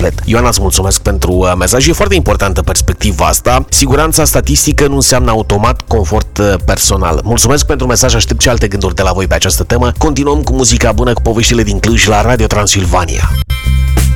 complet. Ioana, îți mulțumesc pentru mesaj. E foarte importantă perspectiva asta. Siguranța statistică nu înseamnă automat confort personal. Mulțumesc pentru mesaj, aștept și alte gânduri de la voi pe această temă. Continuăm cu muzica bună, cu poveștile din Cluj la Radio Transilvania.